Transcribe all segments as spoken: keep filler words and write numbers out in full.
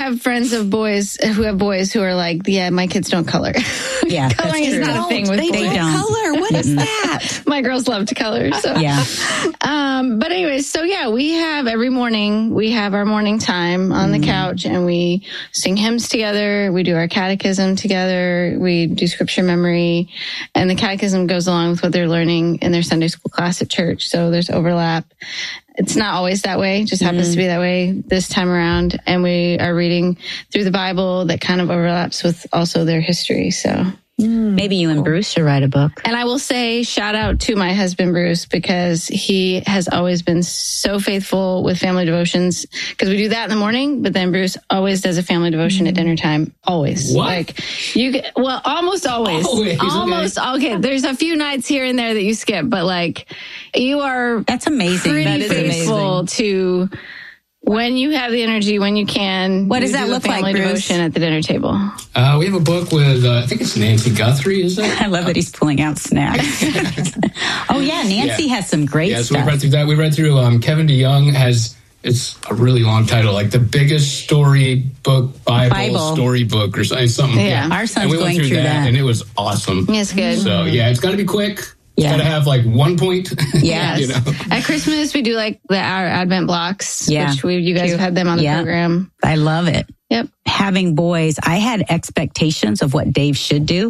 have friends of boys who have boys who are like, yeah, my kids don't color. Yeah, coloring is not a thing with they boys. They don't color. What is that? My girls love to color. So yeah. Um, but anyways, so yeah, we have every morning, we have our morning time on the couch and we sing hymns together. We do our catechism together. We do scripture memory, and the catechism goes along with what they're learning in their Sunday school class at church. So there's overlap. It's not always that way, just happens mm. to be that way this time around. And we are reading through the Bible that kind of overlaps with also their history. So maybe you and Bruce should write a book. And I will say shout out to my husband, Bruce, because he has always been so faithful with family devotions, because we do that in the morning, but then Bruce always does a family devotion mm. at dinner time. Always. What? Like you get, well, almost always. Always. Almost. Okay. okay. There's a few nights here and there that you skip, but like you are That's amazing. pretty That is faithful amazing. to when you have the energy, when you can. What does you that do look a family like, Bruce? devotion at the dinner table. Uh, we have a book with, uh, I think it's Nancy Guthrie, is it? I love that he's pulling out snacks. Oh, yeah. Nancy Yeah. has some great yeah, so stuff. we read through that. We read through um, Kevin DeYoung has, it's a really long title, like the biggest story book, Bible, Bible. story book or something. something. Yeah. Our son's and we going went through, through that, that. and it was awesome. It's good. So, yeah, it's got to be quick. It's Yeah. got to have like one point. Yes. you know? At Christmas, we do like the our Advent blocks, Yeah. which we you guys have had them on the Yeah. program. I love it. Yep. Having boys, I had expectations of what Dave should do.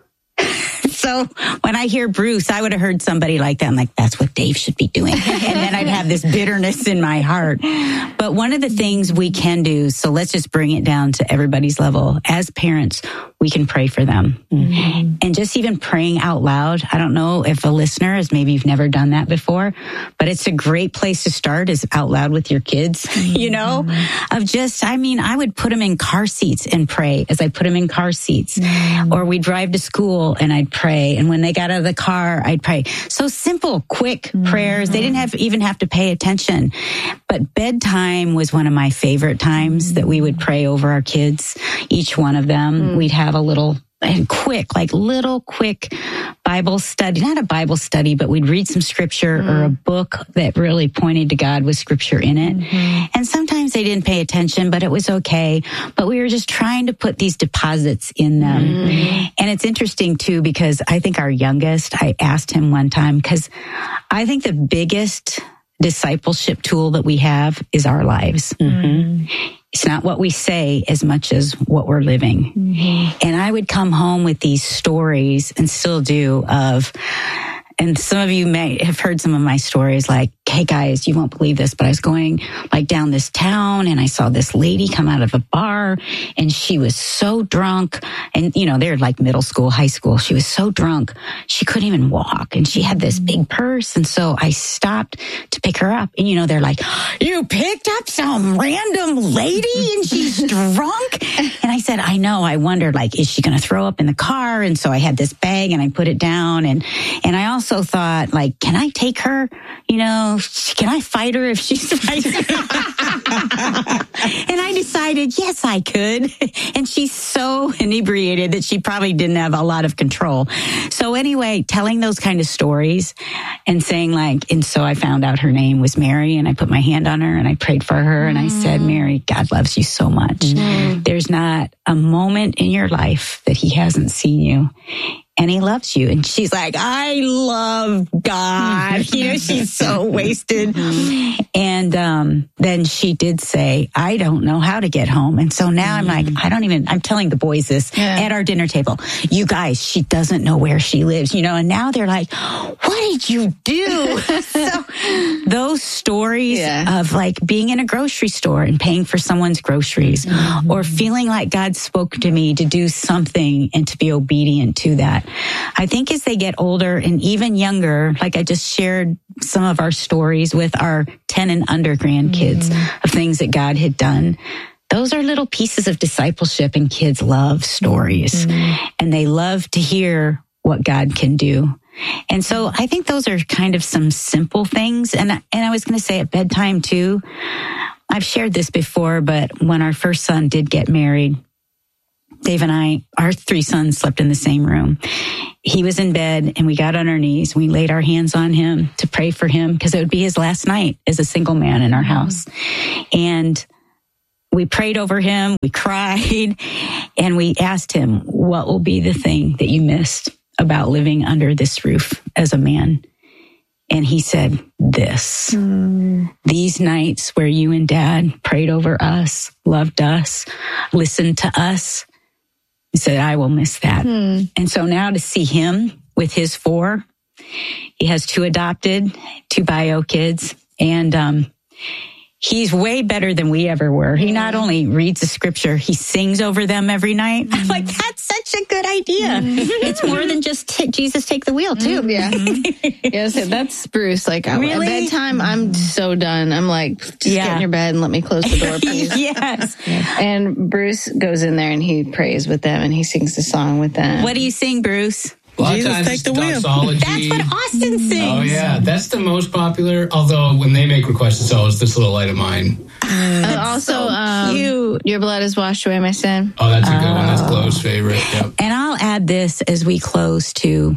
So when I hear Bruce, I would have heard somebody like that. I'm like, that's what Dave should be doing. And then I'd have this bitterness in my heart. But one of the things we can do, so let's just bring it down to everybody's level. As parents, we can pray for them. Mm-hmm. And just even praying out loud. I don't know if a listener is, maybe you've never done that before, but it's a great place to start is out loud with your kids, mm-hmm. you know, of just, I mean, I would put them in car seats and pray as I put them in car seats. Mm-hmm. Or we'd drive to school and I'd pray. And when they got out of the car, I'd pray. So simple, quick mm-hmm. prayers. They didn't have even have to pay attention. But bedtime was one of my favorite times mm-hmm. that we would pray over our kids, each one of them. Mm-hmm. We'd have a little and quick, like little quick Bible study, not a Bible study, but we'd read some scripture mm-hmm. or a book that really pointed to God with scripture in it. Mm-hmm. And sometimes they didn't pay attention, but it was okay. But we were just trying to put these deposits in them. Mm-hmm. And it's interesting too, because I think our youngest, I asked him one time, because I think the biggest discipleship tool that we have is our lives. Mm-hmm. It's not what we say as much as what we're living. Mm-hmm. And I would come home with these stories, and still do, of, and some of you may have heard some of my stories, like, hey guys, you won't believe this, but I was going like down this town and I saw this lady come out of a bar and she was so drunk. And, you know, they're like middle school, high school. She was so drunk, she couldn't even walk. And she had this big purse. And so I stopped to pick her up. And, you know, they're like, you picked up some random lady and she's drunk? And I said, I know. I wondered, like, is she going to throw up in the car? And so I had this bag and I put it down. And, and I also thought, like, can I take her? You know, can I fight her if she's like, and I decided, yes, I could. And she's so inebriated that she probably didn't have a lot of control. So anyway, telling those kind of stories and saying, like, and so I found out her name was Mary, and I put my hand on her and I prayed for her. And I said, Mary, God loves you so much. Mm. There's not a moment in your life that he hasn't seen you. And he loves you. And she's like, I love God. You know, she's so wasted. Mm-hmm. And um, then she did say, I don't know how to get home. And so now mm-hmm. I'm like, I don't even, I'm telling the boys this yeah. at our dinner table. You guys, she doesn't know where she lives, you know, and now they're like, what did you do? So those stories yeah. of like being in a grocery store and paying for someone's groceries mm-hmm. or feeling like God spoke to me to do something and to be obedient to that. I think as they get older and even younger, like I just shared some of our stories with our ten and under grandkids mm-hmm. of things that God had done. Those are little pieces of discipleship, and kids love stories mm-hmm. and they love to hear what God can do. And so I think those are kind of some simple things. And, and I was going to say at bedtime too, I've shared this before, but when our first son did get married, Dave and I, our three sons slept in the same room. He was in bed and we got on our knees. We laid our hands on him to pray for him because it would be his last night as a single man in our house. And we prayed over him, we cried, and we asked him, what will be the thing that you missed about living under this roof as a man? And he said, this. Mm. These nights where you and Dad prayed over us, loved us, listened to us. He said, I will miss that. Mm. And so now to see him with his four, he has two adopted, two bio kids, and um, he's way better than we ever were. He not only reads the scripture, he sings over them every night. I'm like, that's such a good idea. Mm-hmm. It's more than just t- Jesus take the wheel, too. Mm-hmm. Yeah. Mm-hmm. Yes, that's Bruce. Like, really? At bedtime, I'm so done. I'm like, just yeah. get in your bed and let me close the door, please. Yes. And Bruce goes in there and he prays with them and he sings the song with them. What do you sing, Bruce? A lot Jesus of times take the wheel. doxology. That's what Austin sings. Oh, yeah. That's the most popular. Although, when they make requests, it's always This Little Light of Mine. Uh, also, so um, Your Blood Has Washed Away My Sin. Oh, that's a good uh, one. That's Glo's favorite. Yep. And I'll add this as we close, too.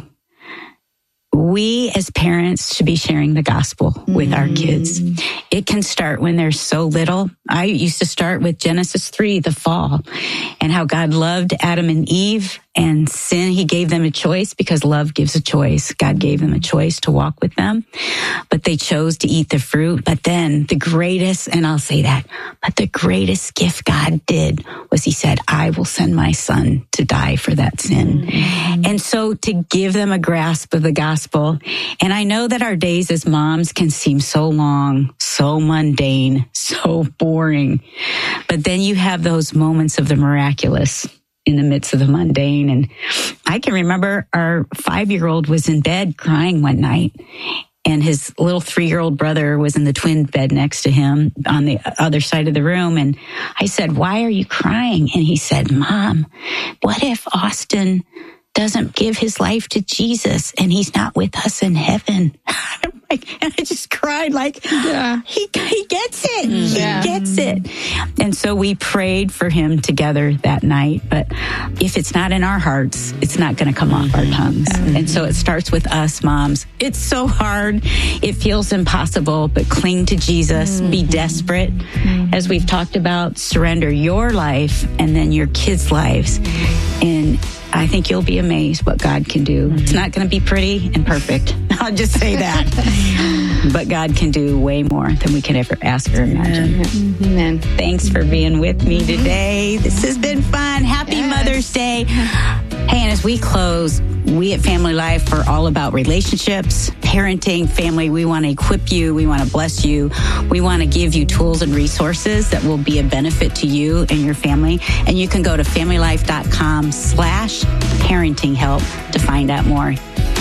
We as parents should be sharing the gospel with mm. our kids. It can start when they're so little. I used to start with Genesis three, the fall, and how God loved Adam and Eve, and sin, he gave them a choice because love gives a choice. God gave them a choice to walk with them, but they chose to eat the fruit. But then the greatest, and I'll say that, but the greatest gift God did was he said, I will send my son to die for that sin. Mm-hmm. And so to give them a grasp of the gospel, and I know that our days as moms can seem so long, so mundane, so boring, but then you have those moments of the miraculous in the midst of the mundane. And I can remember our five-year-old was in bed crying one night, and his little three-year-old brother was in the twin bed next to him on the other side of the room. And I said, why are you crying? And he said, Mom, what if Austin doesn't give his life to Jesus and he's not with us in heaven? I'm like, and I just cried like, yeah. he, he gets it. Yeah. He gets it. And so we prayed for him together that night. But if it's not in our hearts, it's not going to come off our tongues. Mm-hmm. And so it starts with us, moms. It's so hard. It feels impossible, but cling to Jesus. Mm-hmm. Be desperate. Mm-hmm. As we've talked about, surrender your life and then your kids' lives. And I think you'll be amazed what God can do. It's not going to be pretty and perfect. I'll just say that. But God can do way more than we can ever ask or imagine. Amen. Thanks for being with me today. This has been fun. Happy yes. Mother's Day. Hey, and as we close, we at Family Life are all about relationships, parenting, family. We want to equip you. We want to bless you. We want to give you tools and resources that will be a benefit to you and your family. And you can go to familylife.com slash parenting help to find out more.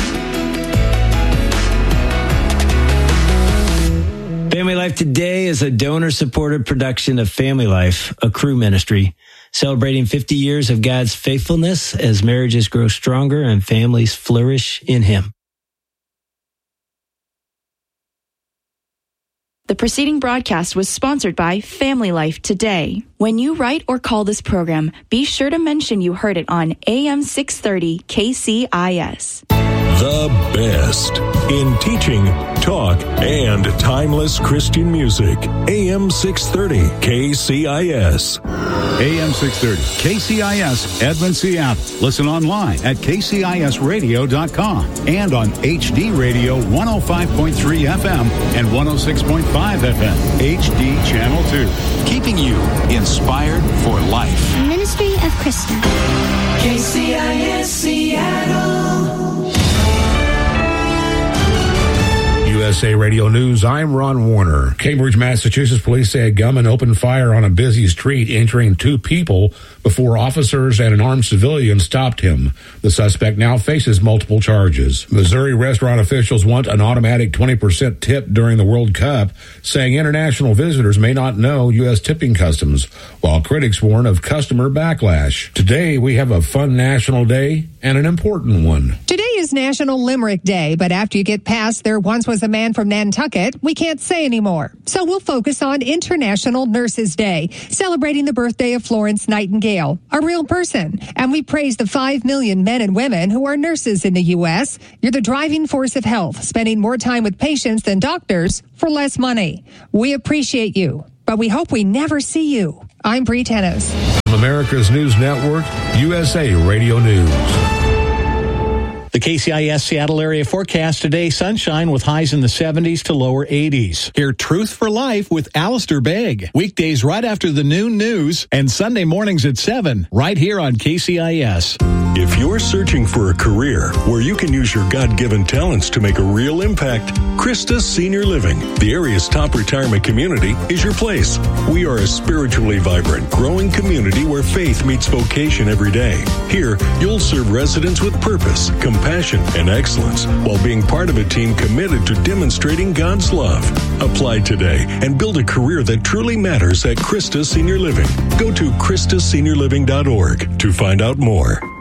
Family Life Today is a donor-supported production of Family Life, a crew ministry, celebrating fifty years of God's faithfulness as marriages grow stronger and families flourish in Him. The preceding broadcast was sponsored by Family Life Today. When you write or call this program, be sure to mention you heard it on A M six thirty K C I S. The best in teaching, talk, and timeless Christian music. A M six thirty K C I S. A M six thirty K C I S, Edmond, Seattle. Listen online at k c i s radio dot com and on H D Radio one oh five point three F M and one oh six point five F M, H D Channel two. Keeping you inspired for life. Ministry of Krista. K C I S Seattle. U S A Radio News, I'm Ron Warner. Cambridge, Massachusetts police say a gunman opened fire on a busy street, injuring two people before officers and an armed civilian stopped him. The suspect now faces multiple charges. Missouri restaurant officials want an automatic twenty percent tip during the World Cup, saying international visitors may not know U S tipping customs, while critics warn of customer backlash. Today, we have a fun national day and an important one. Today is National Limerick Day, but after you get past there once was a man from Nantucket, we can't say anymore. So we'll focus on International Nurses Day, celebrating the birthday of Florence Nightingale, a real person. And we praise the five million men and women who are nurses in the U S. You're the driving force of health, spending more time with patients than doctors for less money. We appreciate you, but we hope we never see you I'm Bree Tennis. From America's News Network, U S A Radio News. The K C I S Seattle area forecast today, sunshine with highs in the seventies to lower eighties. Hear Truth for Life with Alistair Begg. Weekdays right after the noon news and Sunday mornings at seven, right here on K C I S. If you're searching for a career where you can use your God-given talents to make a real impact, Christus Senior Living, the area's top retirement community, is your place. We are a spiritually vibrant, growing community where faith meets vocation every day. Here, you'll serve residents with purpose, compassion, and excellence while being part of a team committed to demonstrating God's love. Apply today and build a career that truly matters at Christus Senior Living. Go to Christus Senior Living dot org to find out more.